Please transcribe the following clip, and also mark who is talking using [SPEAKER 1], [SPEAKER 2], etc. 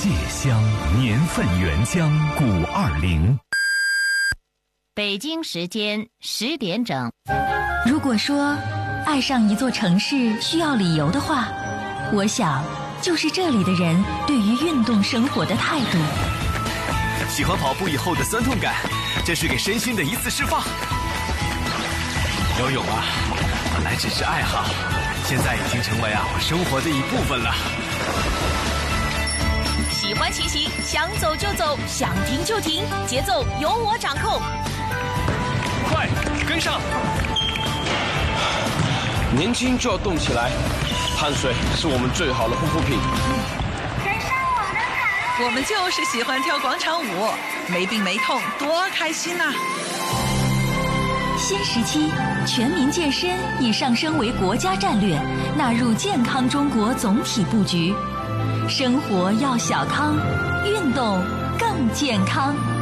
[SPEAKER 1] 芥香年份原浆520。
[SPEAKER 2] 北京时间10点整。
[SPEAKER 3] 如果说爱上一座城市需要理由的话，我想就是这里的人对于运动生活的态度。
[SPEAKER 4] 喜欢跑步以后的酸痛感，这是给身心的一次释放。游泳啊，本来只是爱好，现在已经成为我生活的一部分了。
[SPEAKER 5] 喜欢骑行，想走就走，想停就停，节奏由我掌控。
[SPEAKER 4] 快，跟上！
[SPEAKER 6] 年轻就要动起来，汗水是我们最好的护肤品。
[SPEAKER 7] 我们就是喜欢跳广场舞，没病没痛，多开心呐！
[SPEAKER 3] 新时期，全民健身已上升为国家战略，纳入健康中国总体布局。生活要小康，运动更健康。